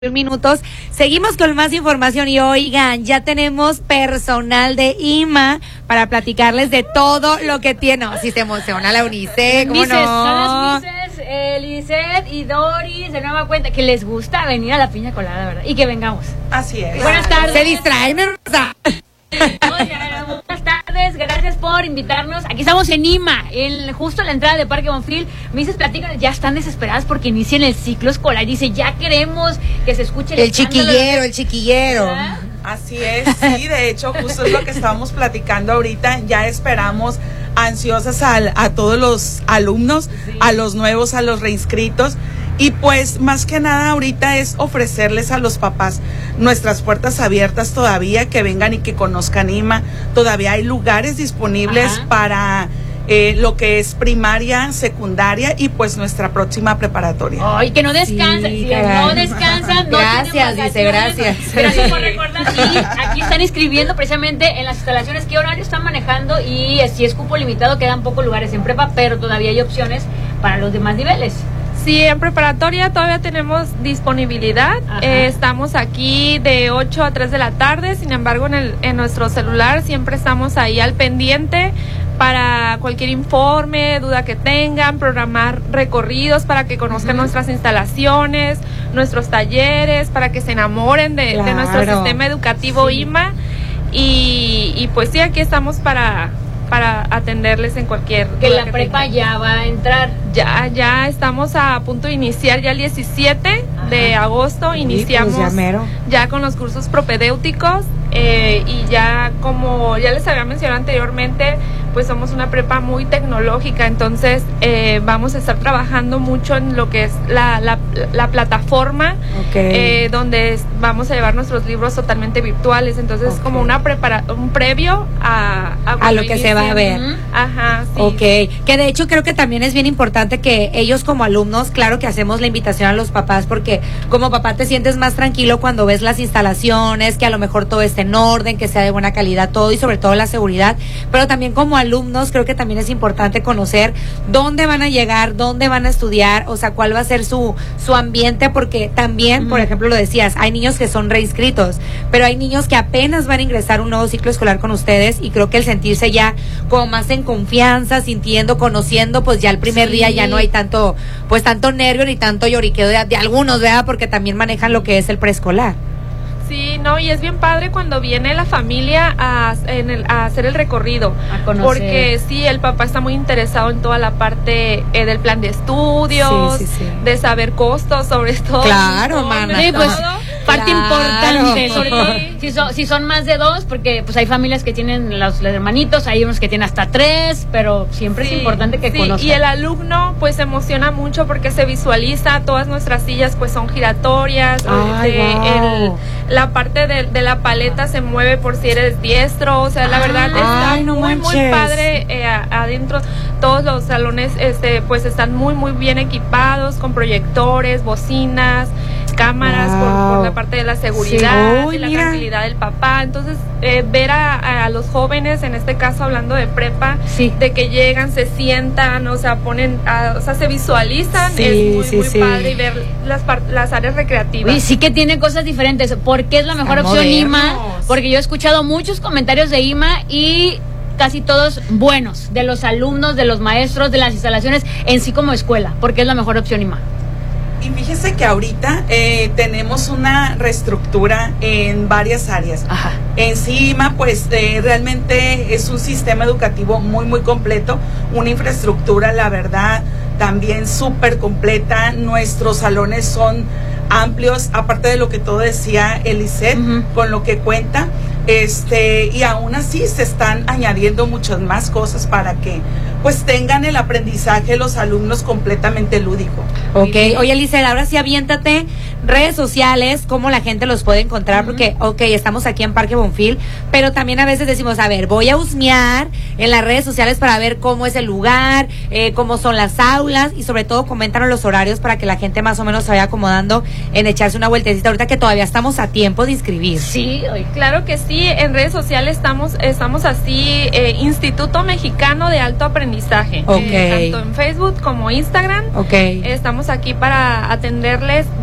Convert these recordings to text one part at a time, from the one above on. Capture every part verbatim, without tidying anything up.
Minutos. Seguimos con más información y oigan, ya tenemos personal de I M A para platicarles de todo lo que tiene. No, si se emociona la Unice, ¿cómo Mises, no? Son las Mises, eh, Lisette y Doris, de nueva cuenta, que les gusta venir a la piña colada, ¿verdad? Y que vengamos. Así es. Buenas tardes. Se distraen, hermosa. Oigan, buenas tardes, gracias por invitarnos. Aquí estamos en I M A, en, justo en la entrada de Parque Bonfil. Mises, platican, ya están desesperadas porque inician el ciclo escolar. Dice, ya queremos que se escuche el, El chiquillero, el chiquillero. ¿verdad? Así es, sí, de hecho, justo es lo que estábamos platicando ahorita. Ya esperamos ansiosas a, a todos los alumnos, Sí. a los nuevos, a los reinscritos. Y pues más que nada ahorita es ofrecerles a los papás nuestras puertas abiertas todavía, que vengan y que conozcan I M A. Todavía hay lugares disponibles Ajá. para eh, lo que es primaria, secundaria y pues nuestra próxima preparatoria. Ay, que no descansan, Sí, si caray. no descansan, no Gracias, tienen dice, vacaciones. gracias. Gracias por recordar. Y aquí están inscribiendo precisamente en las instalaciones qué horario están manejando y eh, si es cupo limitado quedan pocos lugares en prepa, pero todavía hay opciones para los demás niveles. Sí, en preparatoria todavía tenemos disponibilidad. Eh, estamos aquí de ocho a tres de la tarde. Sin embargo, en, el, en nuestro celular siempre estamos ahí al pendiente para cualquier informe, duda que tengan, programar recorridos para que conozcan Ujú. nuestras instalaciones, nuestros talleres, para que se enamoren de, de nuestro Claro. sistema educativo Sí. I M A. Y, y pues sí, aquí estamos para, para atenderles en cualquier Que duda la prepa tengan. ya va a entrar. Ya, ya estamos a punto de iniciar ya el diecisiete de agosto, iniciamos pues ya mero. ya con los cursos propedéuticos eh, y ya como ya les había mencionado anteriormente, pues somos una prepa muy tecnológica, entonces eh, vamos a estar trabajando mucho en lo que es la, la, la plataforma, Ok. eh, donde es- vamos a llevar nuestros libros totalmente virtuales, entonces es Ok. como una prepara un previo a, A cuando lo que se va a inicien. ver. Ujú. Ajá, sí. Ok, que de hecho creo que también es bien importante que ellos como alumnos, claro que hacemos la invitación a los papás porque como papá te sientes más tranquilo cuando ves las instalaciones, que a lo mejor todo esté en orden, que sea de buena calidad todo y sobre todo la seguridad, pero también como alumnos creo que también es importante conocer dónde van a llegar, dónde van a estudiar, o sea, cuál va a ser su, su ambiente, porque también, por Ujú. ejemplo, lo decías, hay niños que son reinscritos, pero hay niños que apenas van a ingresar a un nuevo ciclo escolar con ustedes y creo que el sentirse ya como más en confianza, sintiendo, conociendo, pues ya el primer Sí. día ya no hay tanto, pues tanto nervio ni tanto lloriqueo de, de algunos, ¿verdad? Porque también manejan lo que es el preescolar. Sí, no, y es bien padre cuando viene la familia a, en el- a hacer el recorrido. A conocer. Porque sí, el papá está muy interesado en toda la parte eh, del plan de estudios, Sí, sí, sí. de saber costos, sobre todo. Claro, informes, mana. Sí, pues, todo. parte Claro. importante, sobre todo Sí. si son, si son más de dos, porque pues hay familias que tienen los, los hermanitos, hay unos que tienen hasta tres, pero siempre Sí, es importante que sí, conozcan. y el alumno pues se emociona mucho porque se visualiza, todas nuestras sillas pues son giratorias, Ay, este, guau. el- la parte de, de la paleta se mueve por si eres diestro, o sea, la verdad está Ay, no muy muy manches. padre eh, a- adentro, todos los salones este pues están muy muy bien equipados con proyectores, bocinas, cámaras por, Wow. por la parte de la seguridad, Uy, de la mira. tranquilidad del papá, entonces eh, ver a, a los jóvenes, en este caso hablando de prepa, Sí. de que llegan, se sientan, o sea, ponen, a- o sea, se visualizan, Sí, es muy, sí, muy sí. padre y ver las, par- las áreas recreativas. Uy, sí que tiene cosas diferentes. ¿Por qué es la mejor Está opción I M A? modernos. Porque yo he escuchado muchos comentarios de I M A y casi todos buenos, de los alumnos, de los maestros, de las instalaciones en sí como escuela. ¿Por qué es la mejor opción I M A? Y fíjese que ahorita eh, tenemos una reestructura en varias áreas. Ajá. En sí, I M A, pues eh, realmente es un sistema educativo muy, muy completo, una infraestructura, la verdad, también súper completa. Nuestros salones son amplios, aparte de lo que todo decía Elisette, Ujú. con lo que cuenta. Este, y aún así se están añadiendo muchas más cosas para que pues tengan el aprendizaje los alumnos completamente lúdico. Ok, oye Lisette, ahora sí aviéntate redes sociales, cómo la gente los puede encontrar, porque, ok, estamos aquí en Parque Bonfil, pero también a veces decimos, a ver, voy a husmear en las redes sociales para ver cómo es el lugar, eh, cómo son las aulas, y sobre todo coméntanos los horarios para que la gente más o menos se vaya acomodando en echarse una vueltecita ahorita que todavía estamos a tiempo de inscribir. Sí, oye. Claro que sí, en redes sociales estamos, estamos así, eh, Instituto Mexicano de Alto Aprendizaje, Ok. eh, tanto en Facebook como Instagram. Ok. Estamos aquí para atenderles de ocho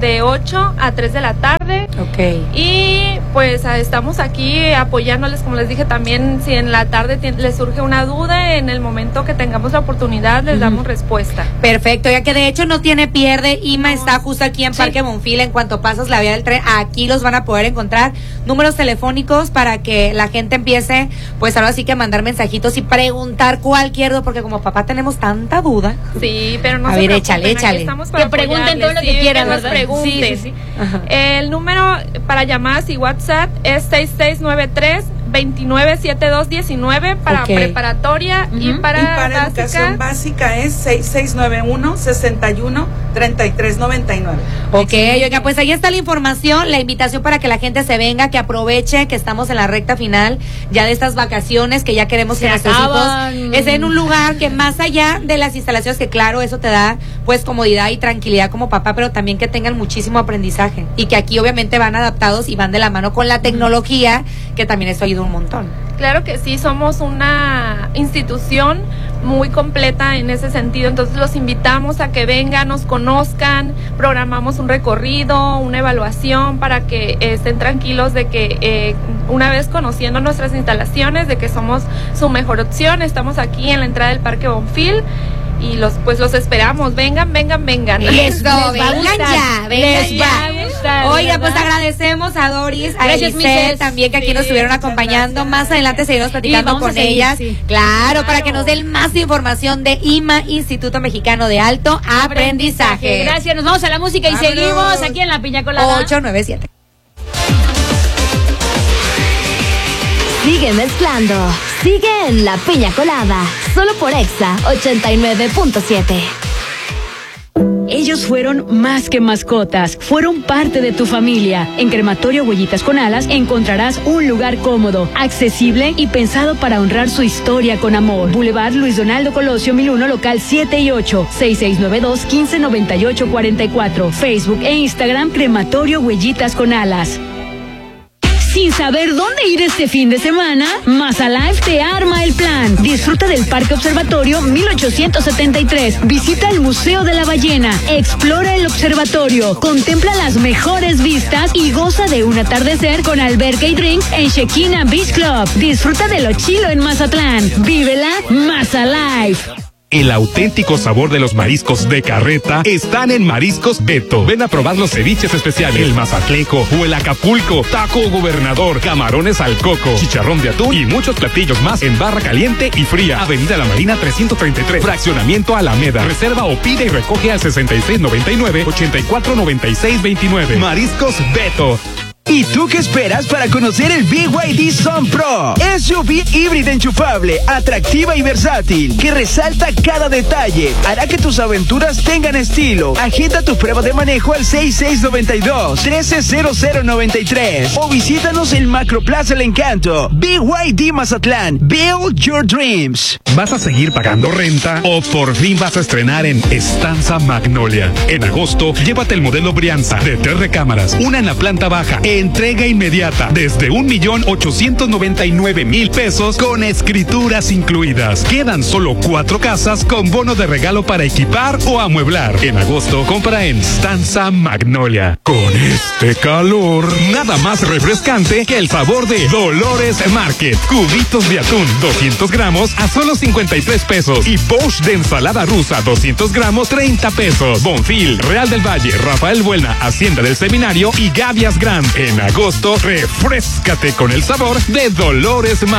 ocho a tres de la tarde. Ok. Y pues estamos aquí apoyándoles, como les dije también, si en la tarde les surge una duda, en el momento que tengamos la oportunidad les uh-huh. damos respuesta. Perfecto, ya que de hecho no tiene pierde, Ima no. está justo aquí en sí. Parque Bonfil, en cuanto pasas la vía del tren, aquí los van a poder encontrar, números telefónicos para que la gente empiece, pues ahora sí que a mandar mensajitos y preguntar cualquier duda, porque como papá tenemos tanta duda. Sí, pero no a se ver, échale, échale. Que pregunten todo lo que sí, quieran, ¿verdad? Pregunten. Sí, sí, sí. El número para llamadas y WhatsApp es seis seis nueve tres, veintinueve setenta y dos diecinueve para okay. preparatoria uh-huh. y para, y para básica. Educación básica es seis seis nueve uno, sesenta y uno, treinta y tres noventa y nueve. Ok, oiga, pues ahí está la información, la invitación para que la gente se venga, que aproveche que estamos en la recta final ya de estas vacaciones, que ya queremos se que nuestros acaban. hijos estén en un lugar que más allá de las instalaciones, que claro, eso te da pues comodidad y tranquilidad como papá, pero también que tengan muchísimo aprendizaje y que aquí obviamente van adaptados y van de la mano con la tecnología, que también esto ayuda un montón. Claro que sí, somos una institución muy completa en ese sentido, entonces los invitamos a que vengan, nos conozcan, programamos un recorrido, una evaluación para que eh, estén tranquilos de que eh, una vez conociendo nuestras instalaciones, de que somos su mejor opción. Estamos aquí en la entrada del Parque Bonfil y los pues los esperamos, vengan, vengan, vengan. Eso, vengan ya, vengan ya. Oiga, pues agradecemos a Doris, a Elise también, que aquí sí, nos estuvieron acompañando. Más adelante seguiremos platicando con seguir, ellas. Sí. Claro, claro, para que nos den más información de I M A, Instituto Mexicano de Alto Aprendizaje. Gracias, nos vamos a la música y Vámonos. Seguimos aquí en La Piña Colada. ocho nueve siete. Sigue mezclando, sigue en La Piña Colada, solo por Exa ochenta y nueve punto siete. Ellos fueron más que mascotas, fueron parte de tu familia. En Crematorio Huellitas con Alas encontrarás un lugar cómodo, accesible y pensado para honrar su historia con amor. Boulevard Luis Donaldo Colosio mil uno, local siete y ocho, seis seis nueve dos, uno cinco nueve ocho cuatro cuatro. Facebook e Instagram Crematorio Huellitas con Alas. Sin saber dónde ir este fin de semana, Mazalife te arma el plan. Disfruta del Parque Observatorio mil ochocientos setenta y tres. Visita el Museo de la Ballena. Explora el observatorio. Contempla las mejores vistas y goza de un atardecer con alberca y drinks en Shekina Beach Club. Disfruta de lo chilo en Mazatlán. Vívela Mazalife. El auténtico sabor de los mariscos de carreta están en Mariscos Beto. Ven a probar los ceviches especiales, el mazatleco o el acapulco, taco gobernador, camarones al coco, chicharrón de atún y muchos platillos más en barra caliente y fría. Avenida La Marina trescientos treinta y tres, Fraccionamiento Alameda. Reserva o pide y recoge al sesenta y seis noventa y nueve, ochenta y cuatro noventa y seis veintinueve. Mariscos Beto. ¿Y tú qué esperas para conocer el B Y D Sun Pro? S U V híbrida enchufable, atractiva y versátil, que resalta cada detalle. Hará que tus aventuras tengan estilo. Agenda tu prueba de manejo al seis seis nueve dos, uno tres cero cero nueve tres o visítanos en Macroplaza El Encanto. B Y D Mazatlán, build your dreams. ¿Vas a seguir pagando renta o por fin vas a estrenar en Estanza Magnolia? En agosto, llévate el modelo Brianza de tres recámaras, una en la planta baja, entrega inmediata desde un millón ochocientos noventa y nueve mil pesos con escrituras incluidas. Quedan solo cuatro casas con bono de regalo para equipar o amueblar. En agosto, compra en Stanza Magnolia. Con este calor, nada más refrescante que el sabor de Dolores Market. Cubitos de atún, doscientos gramos a solo cincuenta y tres pesos. Y poach de ensalada rusa, doscientos gramos, treinta pesos. Bonfil, Real del Valle, Rafael Buelna, Hacienda del Seminario y Gavias Grand. En agosto, refréscate con el sabor de Dolores Market.